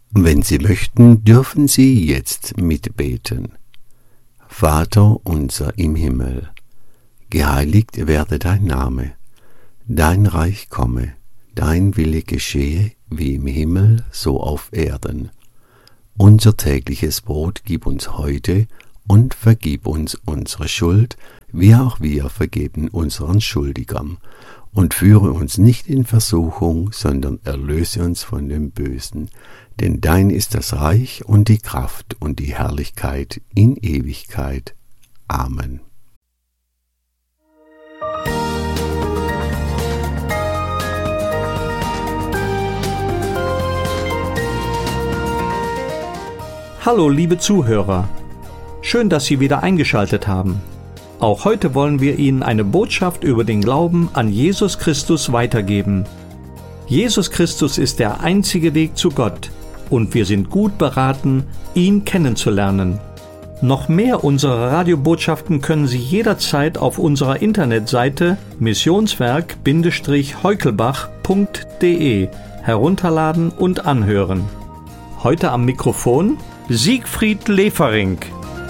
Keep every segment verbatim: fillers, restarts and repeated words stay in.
Wenn Sie möchten, dürfen Sie jetzt mitbeten. Vater unser im Himmel, geheiligt werde dein Name, dein Reich komme, dein Wille geschehe, wie im Himmel, so auf Erden. Unser tägliches Brot gib uns heute und vergib uns unsere Schuld, wie auch wir vergeben unseren Schuldigern. Und führe uns nicht in Versuchung, sondern erlöse uns von dem Bösen. Denn dein ist das Reich und die Kraft und die Herrlichkeit in Ewigkeit. Amen. Hallo liebe Zuhörer, schön, dass Sie wieder eingeschaltet haben. Auch heute wollen wir Ihnen eine Botschaft über den Glauben an Jesus Christus weitergeben. Jesus Christus ist der einzige Weg zu Gott und wir sind gut beraten, ihn kennenzulernen. Noch mehr unserer Radiobotschaften können Sie jederzeit auf unserer Internetseite missionswerk heukelbach punkt de herunterladen und anhören. Heute am Mikrofon Siegfried Lefering.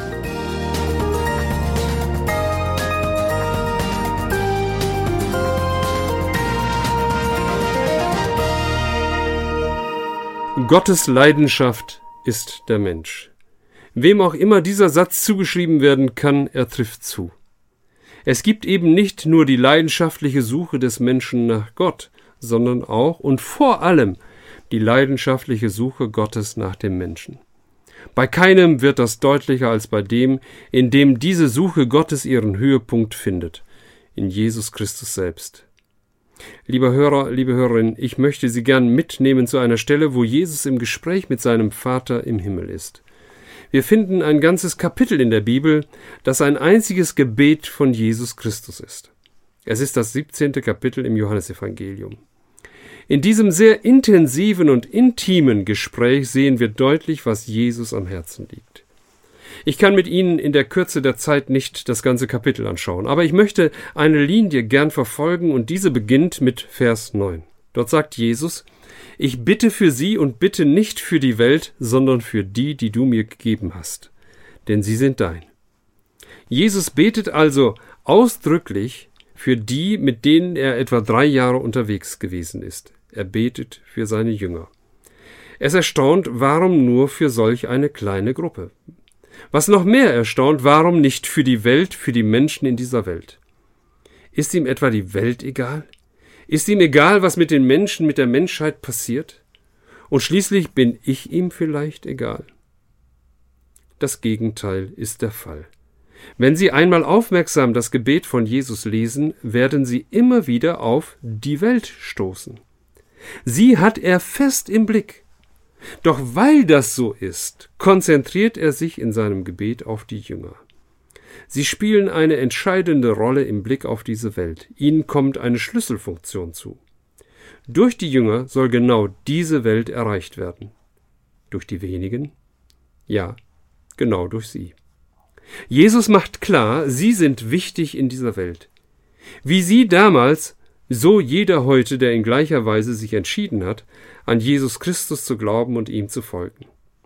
Gottes Leidenschaft ist der Mensch. Wem auch immer dieser Satz zugeschrieben werden kann, er trifft zu. Es gibt eben nicht nur die leidenschaftliche Suche des Menschen nach Gott, sondern auch und vor allem die leidenschaftliche Suche Gottes nach dem Menschen. Bei keinem wird das deutlicher als bei dem, in dem diese Suche Gottes ihren Höhepunkt findet, in Jesus Christus selbst. Lieber Hörer, liebe Hörerin, ich möchte Sie gern mitnehmen zu einer Stelle, wo Jesus im Gespräch mit seinem Vater im Himmel ist. Wir finden ein ganzes Kapitel in der Bibel, das ein einziges Gebet von Jesus Christus ist. Es ist das siebzehnte Kapitel im Johannesevangelium. In diesem sehr intensiven und intimen Gespräch sehen wir deutlich, was Jesus am Herzen liegt. Ich kann mit Ihnen in der Kürze der Zeit nicht das ganze Kapitel anschauen, aber ich möchte eine Linie gern verfolgen und diese beginnt mit Vers neun. Dort sagt Jesus: Ich bitte für sie und bitte nicht für die Welt, sondern für die, die du mir gegeben hast, denn sie sind dein. Jesus betet also ausdrücklich für die, mit denen er etwa drei Jahre unterwegs gewesen ist. Er betet für seine Jünger. Es erstaunt, warum nur für solch eine kleine Gruppe? Was noch mehr erstaunt, warum nicht für die Welt, für die Menschen in dieser Welt? Ist ihm etwa die Welt egal? Ist ihm egal, was mit den Menschen, mit der Menschheit passiert? Und schließlich bin ich ihm vielleicht egal? Das Gegenteil ist der Fall. Wenn Sie einmal aufmerksam das Gebet von Jesus lesen, werden Sie immer wieder auf die Welt stoßen. Sie hat er fest im Blick. Doch weil das so ist, konzentriert er sich in seinem Gebet auf die Jünger. Sie spielen eine entscheidende Rolle im Blick auf diese Welt. Ihnen kommt eine Schlüsselfunktion zu. Durch die Jünger soll genau diese Welt erreicht werden. Durch die wenigen? Ja, genau durch sie. Jesus macht klar, sie sind wichtig in dieser Welt. Wie sie damals, so jeder heute, der in gleicher Weise sich entschieden hat, an Jesus Christus zu glauben und ihm zu folgen.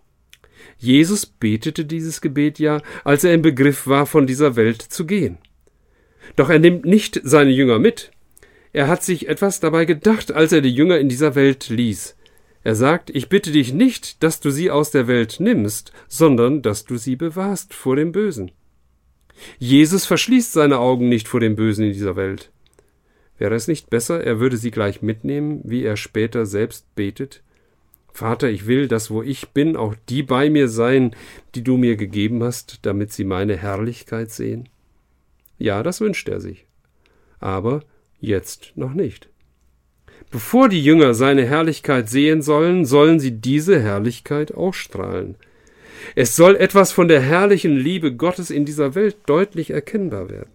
Jesus betete dieses Gebet ja, als er im Begriff war, von dieser Welt zu gehen. Doch er nimmt nicht seine Jünger mit. Er hat sich etwas dabei gedacht, als er die Jünger in dieser Welt ließ. Er sagt: Ich bitte dich nicht, dass du sie aus der Welt nimmst, sondern dass du sie bewahrst vor dem Bösen. Jesus verschließt seine Augen nicht vor dem Bösen in dieser Welt. Wäre es nicht besser, er würde sie gleich mitnehmen, wie er später selbst betet? Vater, ich will, dass wo ich bin, auch die bei mir seien, die du mir gegeben hast, damit sie meine Herrlichkeit sehen. Ja, das wünscht er sich. Aber jetzt noch nicht. Bevor die Jünger seine Herrlichkeit sehen sollen, sollen sie diese Herrlichkeit ausstrahlen. Es soll etwas von der herrlichen Liebe Gottes in dieser Welt deutlich erkennbar werden.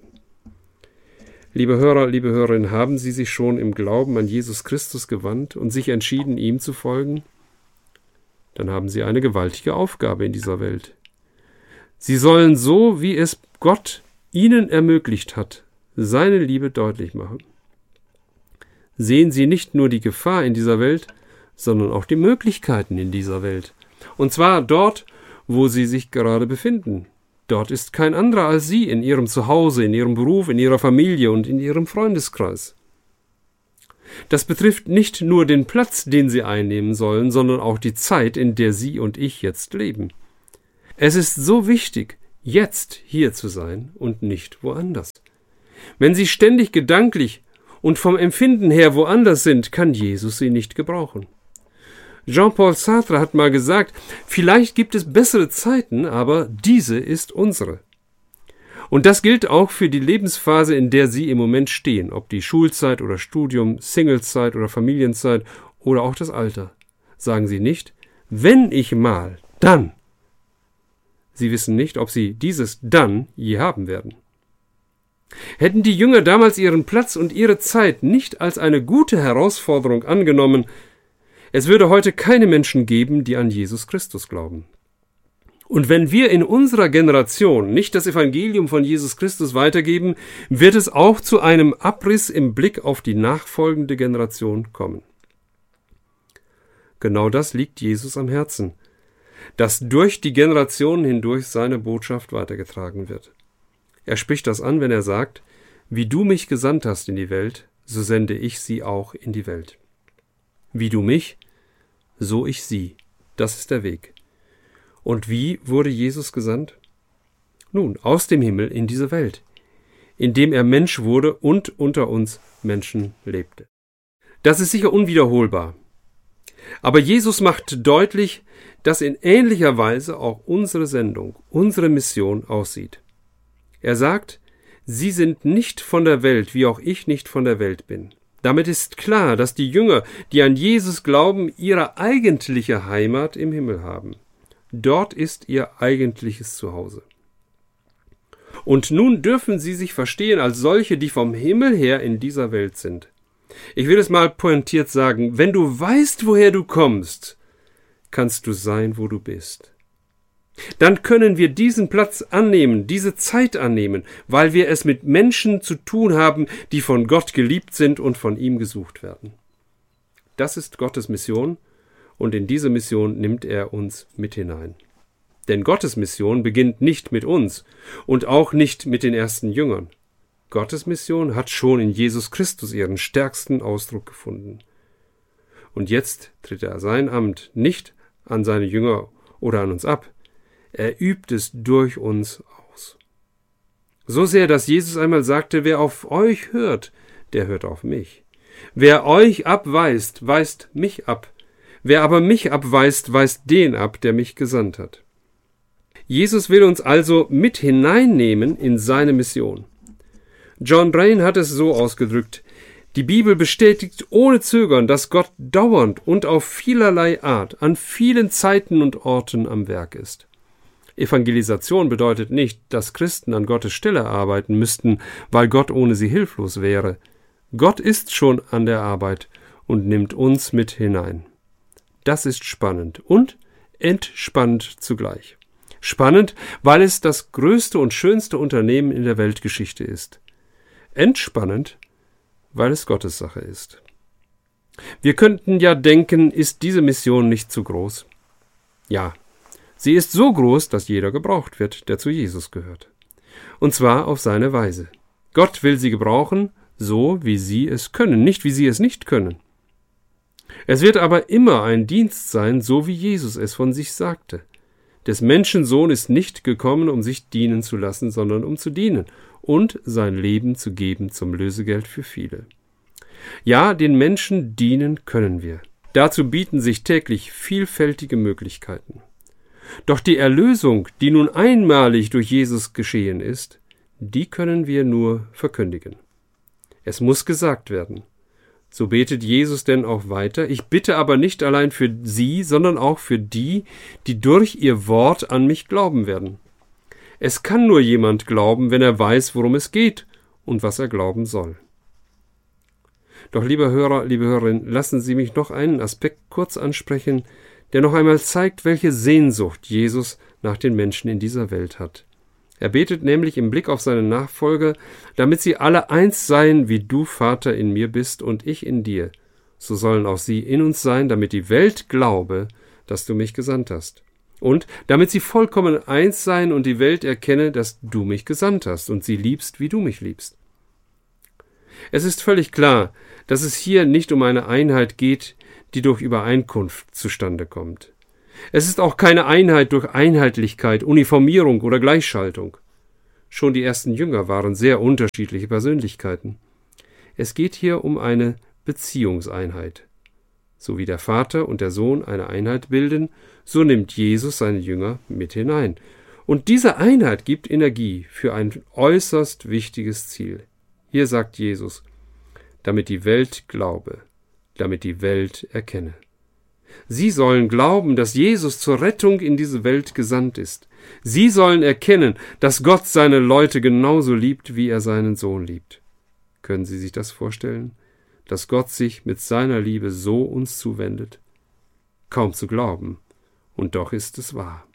Liebe Hörer, liebe Hörerinnen, haben Sie sich schon im Glauben an Jesus Christus gewandt und sich entschieden, ihm zu folgen? Dann haben Sie eine gewaltige Aufgabe in dieser Welt. Sie sollen so, wie es Gott Ihnen ermöglicht hat, seine Liebe deutlich machen. Sehen Sie nicht nur die Gefahr in dieser Welt, sondern auch die Möglichkeiten in dieser Welt. Und zwar dort, wo sie sich gerade befinden. Dort ist kein anderer als sie in ihrem Zuhause, in ihrem Beruf, in ihrer Familie und in ihrem Freundeskreis. Das betrifft nicht nur den Platz, den sie einnehmen sollen, sondern auch die Zeit, in der Sie und ich jetzt leben. Es ist so wichtig, jetzt hier zu sein und nicht woanders. Wenn Sie ständig gedanklich und vom Empfinden her woanders sind, kann Jesus Sie nicht gebrauchen. Jean-Paul Sartre hat mal gesagt, vielleicht gibt es bessere Zeiten, aber diese ist unsere. Und das gilt auch für die Lebensphase, in der Sie im Moment stehen, ob die Schulzeit oder Studium, Singlezeit oder Familienzeit oder auch das Alter. Sagen Sie nicht, wenn ich mal, dann. Sie wissen nicht, ob Sie dieses dann je haben werden. Hätten die Jünger damals ihren Platz und ihre Zeit nicht als eine gute Herausforderung angenommen, es würde heute keine Menschen geben, die an Jesus Christus glauben. Und wenn wir in unserer Generation nicht das Evangelium von Jesus Christus weitergeben, wird es auch zu einem Abriss im Blick auf die nachfolgende Generation kommen. Genau das liegt Jesus am Herzen, dass durch die Generationen hindurch seine Botschaft weitergetragen wird. Er spricht das an, wenn er sagt, wie du mich gesandt hast in die Welt, so sende ich sie auch in die Welt. Wie du mich, so ich sie. Das ist der Weg. Und wie wurde Jesus gesandt? Nun, aus dem Himmel in diese Welt, indem er Mensch wurde und unter uns Menschen lebte. Das ist sicher unwiederholbar. Aber Jesus macht deutlich, dass in ähnlicher Weise auch unsere Sendung, unsere Mission aussieht. Er sagt, Sie sind nicht von der Welt, wie auch ich nicht von der Welt bin. Damit ist klar, dass die Jünger, die an Jesus glauben, ihre eigentliche Heimat im Himmel haben. Dort ist ihr eigentliches Zuhause. Und nun dürfen sie sich verstehen als solche, die vom Himmel her in dieser Welt sind. Ich will es mal pointiert sagen, wenn du weißt, woher du kommst, kannst du sein, wo du bist. Dann können wir diesen Platz annehmen, diese Zeit annehmen, weil wir es mit Menschen zu tun haben, die von Gott geliebt sind und von ihm gesucht werden. Das ist Gottes Mission. Und in diese Mission nimmt er uns mit hinein. Denn Gottes Mission beginnt nicht mit uns und auch nicht mit den ersten Jüngern. Gottes Mission hat schon in Jesus Christus ihren stärksten Ausdruck gefunden. Und jetzt tritt er sein Amt nicht an seine Jünger oder an uns ab. Er übt es durch uns aus. So sehr, dass Jesus einmal sagte, wer auf euch hört, der hört auf mich. Wer euch abweist, weist mich ab. Wer aber mich abweist, weist den ab, der mich gesandt hat. Jesus will uns also mit hineinnehmen in seine Mission. John Brain hat es so ausgedrückt, die Bibel bestätigt ohne Zögern, dass Gott dauernd und auf vielerlei Art an vielen Zeiten und Orten am Werk ist. Evangelisation bedeutet nicht, dass Christen an Gottes Stelle arbeiten müssten, weil Gott ohne sie hilflos wäre. Gott ist schon an der Arbeit und nimmt uns mit hinein. Das ist spannend und entspannend zugleich. Spannend, weil es das größte und schönste Unternehmen in der Weltgeschichte ist. Entspannend, weil es Gottes Sache ist. Wir könnten ja denken, ist diese Mission nicht zu groß? Ja, sie ist so groß, dass jeder gebraucht wird, der zu Jesus gehört. Und zwar auf seine Weise. Gott will sie gebrauchen, so wie sie es können, nicht wie sie es nicht können. Es wird aber immer ein Dienst sein, so wie Jesus es von sich sagte. Des Menschen Sohn ist nicht gekommen, um sich dienen zu lassen, sondern um zu dienen und sein Leben zu geben zum Lösegeld für viele. Ja, den Menschen dienen können wir. Dazu bieten sich täglich vielfältige Möglichkeiten. Doch die Erlösung, die nun einmalig durch Jesus geschehen ist, die können wir nur verkündigen. Es muss gesagt werden. So betet Jesus denn auch weiter, ich bitte aber nicht allein für sie, sondern auch für die, die durch ihr Wort an mich glauben werden. Es kann nur jemand glauben, wenn er weiß, worum es geht und was er glauben soll. Doch, lieber Hörer, liebe Hörerin, lassen Sie mich noch einen Aspekt kurz ansprechen, der noch einmal zeigt, welche Sehnsucht Jesus nach den Menschen in dieser Welt hat. Er betet nämlich im Blick auf seine Nachfolger, damit sie alle eins seien, wie du, Vater, in mir bist und ich in dir, so sollen auch sie in uns sein, damit die Welt glaube, dass du mich gesandt hast. Und damit sie vollkommen eins seien und die Welt erkenne, dass du mich gesandt hast und sie liebst, wie du mich liebst. Es ist völlig klar, dass es hier nicht um eine Einheit geht, die durch Übereinkunft zustande kommt. Es ist auch keine Einheit durch Einheitlichkeit, Uniformierung oder Gleichschaltung. Schon die ersten Jünger waren sehr unterschiedliche Persönlichkeiten. Es geht hier um eine Beziehungseinheit. So wie der Vater und der Sohn eine Einheit bilden, so nimmt Jesus seine Jünger mit hinein. Und diese Einheit gibt Energie für ein äußerst wichtiges Ziel. Hier sagt Jesus, damit die Welt glaube, damit die Welt erkenne. Sie sollen glauben, dass Jesus zur Rettung in diese Welt gesandt ist. Sie sollen erkennen, dass Gott seine Leute genauso liebt, wie er seinen Sohn liebt. Können Sie sich das vorstellen? Dass Gott sich mit seiner Liebe so uns zuwendet? Kaum zu glauben, und doch ist es wahr.